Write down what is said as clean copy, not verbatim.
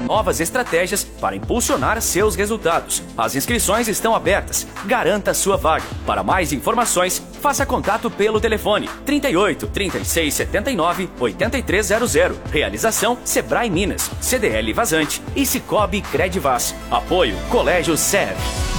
novas estratégias para impulsionar seus resultados. As inscrições estão abertas. Garanta sua vaga. Para mais informações, faça contato pelo telefone 38 36 79 8300. Realização Sebrae Minas, CDL Vazante e Cicobi Credivas. Apoio Colégio Serv.